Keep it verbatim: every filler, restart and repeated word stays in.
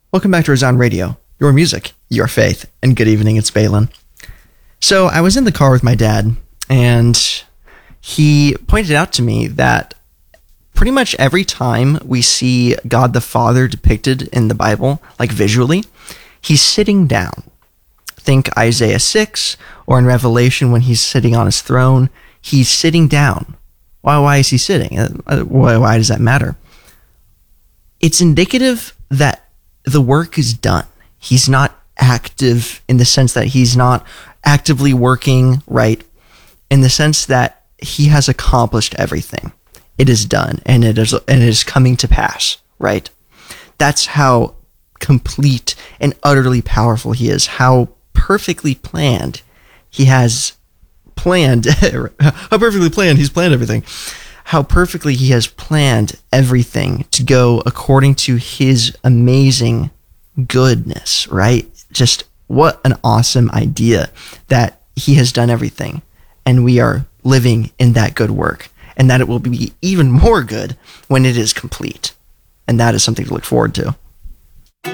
Welcome back to Resound Radio, your music, your faith, and good evening, it's Balin. So I was in the car with my dad, and he pointed out to me that pretty much every time we see God the Father depicted in the Bible, like visually, he's sitting down. Think Isaiah six, or in Revelation when he's sitting on his throne, he's sitting down. Why, why is he sitting? Why, why does that matter? It's indicative that the work is done. He's not active in the sense that he's not actively working, right? In the sense that he has accomplished everything. It is done, and it is, and it is coming to pass, right? That's how complete and utterly powerful he is, how perfectly planned he has planned, how perfectly planned he's planned everything, how perfectly he has planned everything to go according to his amazing goodness, right? Just what an awesome idea that he has done everything, and we are living in that good work, and that it will be even more good when it is complete. And that is something to look forward to.